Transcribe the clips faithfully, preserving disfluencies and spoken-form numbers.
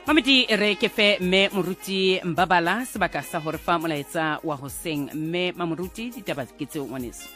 Mamedi re ke fe me moruti Mbabala sebaka sa hore fa molaetsa wa hoseng me mamoruti ditaba ke tse ngwaneso.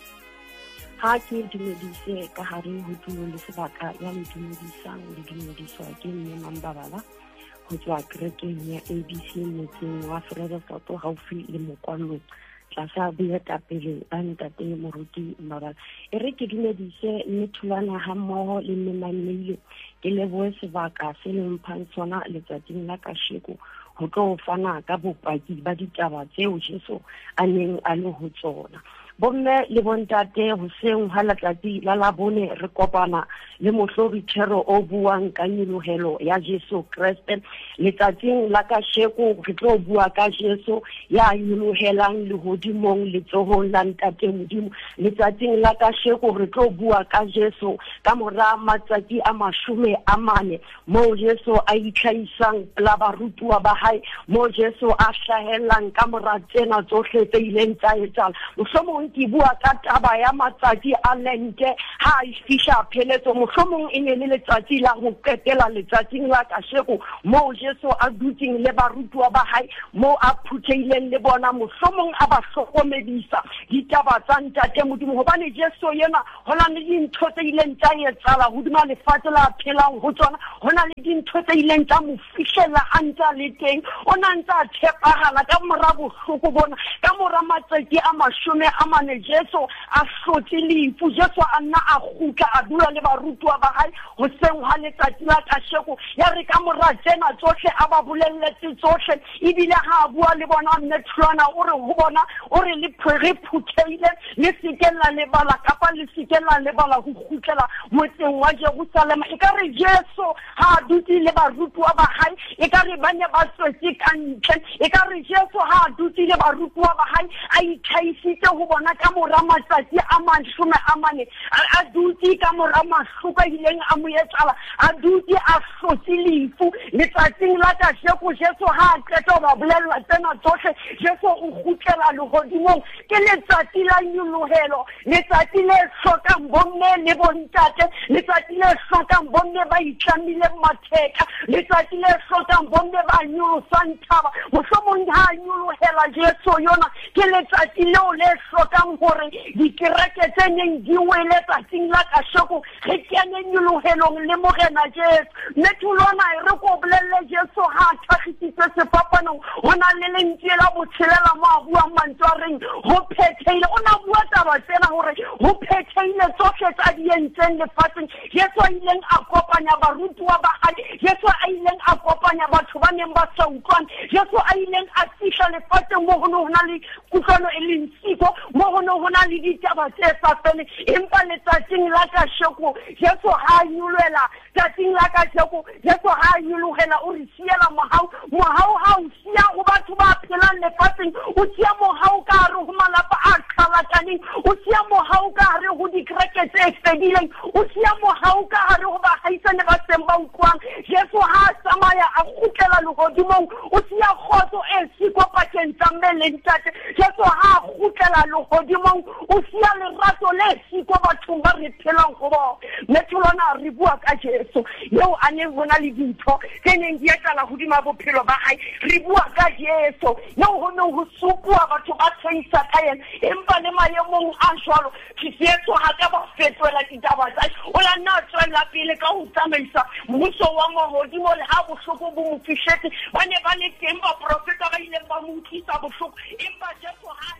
Ha ke dumedise ka hare ho tulo le sebaka ya dumedisang le dumediswa ke me Mbabala ho tswa kerekeng ya A B C motseng wa Vredefort haufi le Mokwallo tlasa boetapele ba ntate moruti Mbabala. E re ke dumedise mme thulana ha mmoho le mmamile ke leboe sebaka se le mphang tsona letsatsing la kasheko ho tlo fana ka bopaki ba ditaba tseo Jesu a neng a le ho tsona. Bomme le bontate hoseng ha letsatsi la labone re kopana le mohlodithero o buang ka nyelohelo ya Jesu Kriste. Letsatsing la kasheko re tlo bua ka Jesu ya nyelohelang lehodimong letsohong la ntate Modimo. Letsatsing la kasheko re tlo bua ka Jesu ka mora matsatsi a mashome a mane mo Jesu a itlhaisang la barutuwa ba hae, mo Jesu a hlahellang ka mora tsena tsohle tse ileng tsa etsahala. Mohlomong ke bua ka taba ya matsatsi a lente ha e fihla pheletso, mohlomong e ne le letsatsi la ho qetela letsatsing la kasheko mo Jesu a dutseng le barutuwa ba hae, mo a phutheileng le bona, mohlomong a ba hlokomedisa ditaba tsa ntate Modimo hobane Jesu yena hona le dintho tse ileng tsa etsahala hodima lefatshe la phelang ho tsona, hona le dintho tse ileng tsa mo fihlela a ntsa le teng, ona ntsa tshepahala ka mora bohloko bona, ka mora matsatsi a mashome a mane Jesu a hlotse lefu, Jesu a nna a kgutla a dula le barutuwa ba hae hoseng ha letsatsi la kasheko ya re ka mora tsena tsohle a ba bolelletse tsohle, ebile ha a bua le bona mnethlwana o re ho bona o re le re phutheile le sekela le bala kapa le sekela le bala ho kgutlela motseng wa Jerusalem. E ka re Jesu ha a dutse le barutuwa ba hae, e ka re ba ne ba tswetse ka ntle, e ka re Jesu ha a dutse le barutuwa ba hae a itlhaisitse ho bona ka mora matsatsi a mashome a mane, a dutse ka mora mahloko ileng a mo etsahala, a dutse a hlotse lefu. Letsatsing la kasheko Jesu ha a qeta ho ba bolella tsena tsohle, Jesu o kgutlela lehodimong. Ke letsatsi la nyolohelo, letsatsi le hlokang bomme le bontate, letsatsi le hlokang bomme ba itlamile matheka, letsatsi le hlokang bomme ba nyolosang thaba. Mohlomong ha a nyolohela Jesu yona ke letsatsi leo le hlokang hore dikereke tse neng di wele tsatsing la kasheko re kene nyolohelong le morena Jesu. Metulona e re ko bolelle Jesu ha a tlhagisitse sefapanong, hona le lentswe la botshelela mo a buang mantswe a reng ho phetheile. O na bua taba tsena hore ho phetheile tsohle tsa di entseng lefatsheng. Jesu a ileng a kopanya barutuwa ba hae, Jesu a ileng a kopanya batho ba neng ba sa utlwane, Jesu a ileng a fihla lefatsheng mo ho na le kutlwano e leng siko, mo ho na le ditaba tse sa feleng. Empa letsatsing la kasheko Jesu ha a nyolohela, tsatsing la kasheko Jesu ha a nyolohela o re siela mohau. Mohau ha o sia ho batho ba phelang lefatsheng, o sia mohau ka hare ho malapa a qhalakaneng, o sia mohau ka hare ho dikereke tse fedileng, o sia mohau ka hare ho bahaisane ba seng ba utlwang. Jesu ha a tsamaya a kgutlela lehodimong, o sia kgotso e siko pakeng tsa mme le ntate. Jesu ha a kgutlela lehodimong, o sia lerato le siko bathong ba re phelang ho bona. Metulona re bua ka Jesu yeo a neng hona le dintho tse neng di etsahala hodima bophelo ba hae. Re bua ka Jesu yeo ho neng ho supuwa batho ba tshehisa ka yena, empa le maemong a jwalo Jesu ha ka ba fetola ditaba tsa hae. O la nna tswela pele ka ho tsamaisa mmuso wa mahodimo le ha bohloko bo mo fihletse. Ba ne ba le teng ba profeta ba ileng ba mo utlwisa bohloko, empa Jesu ha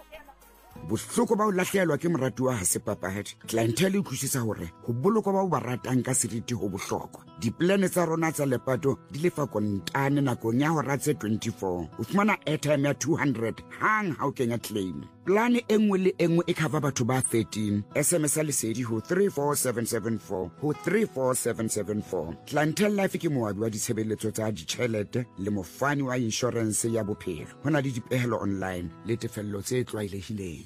bohloko ba o lahlehelwa ke moratuwa ha se papahadi. Clientele e utlwisisa hore ho bolokwa ba o ba ratang ka seriti ho bohlokwa. Diplane tsa rona tsa lepato di lefa kontane nakong ya hora tse twenty-four. O fumana airtime ya two hundred hang ha o kenya claim. Plane e nngwe le e nngwe e cover batho ba thirteen. S M S a lesedi ho three four seven seven four ho three four seven seven four. Clientele Life ke moabi wa ditshebeletso tsa ditjhelete le mofani wa insurance ya bophelo. Hona le dipehelo online le tefello tse tlwaelehileng.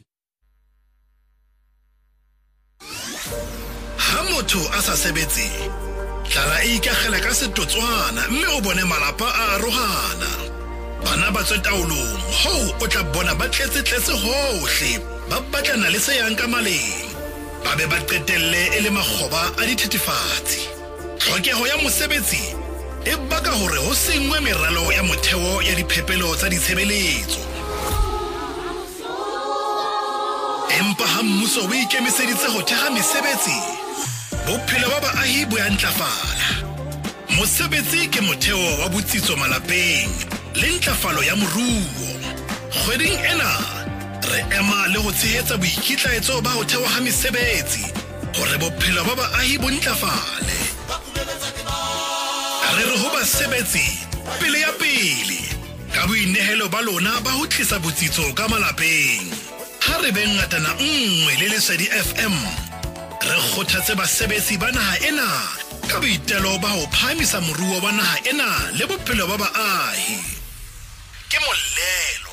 Ha motho a sa sebetse, tlala e ikagela ka setotswana mme o bone malapa a arohana. Bana ba tswe taolong, ho o tla bona ba tletse tletse hohle, ba batlana le se yang ka maleng. Ba be ba qetelle e le makgoba a dithethefatsi. Tlhokeho ya mosebetsi e baka hore ho sengwe meralo ya motheo ya diphepelo tsa ditshebeletso. Empa ha mmuso o ikemiseditse ho theha mesebetsi, bophelo ba baahi bo ya ntlafala. Mosebetsi ke motheo wa botsitso malapeng le ntlafalo ya moruo. Kgweding ena re ema le ho tshehetsa boikitlaetso ba ho thewa ha mesebetsi hore bophelo ba baahi bo ntlafale. Re re ho basebetsi pele ya pele ka boinehelo ba lona ba ho tlisa botsitso ka malapeng. Ha re beng ngatana nngwe le Lesedi F M, re kgothatse basebetsi ba naha ena ka boitelo ba ho phahamisa moruo wa naha ena le bophelo ba baahi. Ke molelo